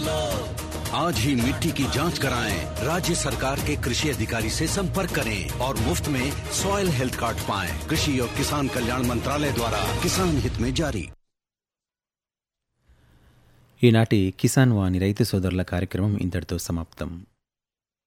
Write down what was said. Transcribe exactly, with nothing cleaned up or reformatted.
आज ही मिट्टी की जांच कराएं। राज्य सरकार के कृषि अधिकारी से संपर्क करें और मुफ्त में सॉइल हेल्थ कार्ड पाएं। कृषि और किसान कल्याण मंत्रालय द्वारा किसान हित में जारी। ఈనాటి కిసాన్ వాణి రైతు సోదరుల కార్యక్రమం ఇంతటితో సమాప్తం.